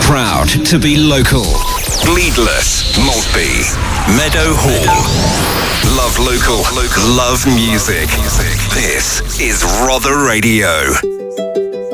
Proud to be local. Bleedless, Maltby, Meadow Hall. Love local, love music. This is Rother Radio.